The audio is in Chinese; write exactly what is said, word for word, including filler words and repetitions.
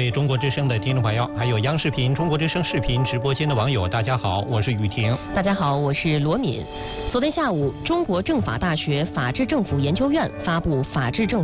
位中国之声的听众朋友，还有央视频、中国之声视频直播间的网友，大家好，我是雨婷。 大家好，我是罗敏。昨天下午，中国政法大学法治政府研究院发布法治政